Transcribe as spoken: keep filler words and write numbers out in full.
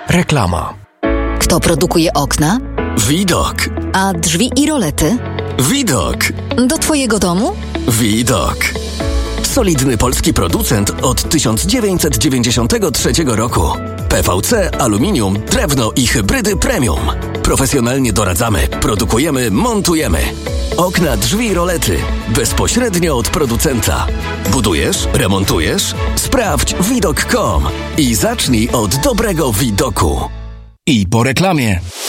Reklama. Kto produkuje okna? Widok. A drzwi i rolety? Widok. Do twojego domu? Widok. Solidny polski producent od tysiąc dziewięćset dziewięćdziesiątego trzeciego roku. P V C, aluminium, drewno i hybrydy premium. Profesjonalnie doradzamy, produkujemy, montujemy. Okna, drzwi, rolety. Bezpośrednio od producenta. Budujesz? Remontujesz? Sprawdź widok kropka com i zacznij od dobrego widoku. I po reklamie.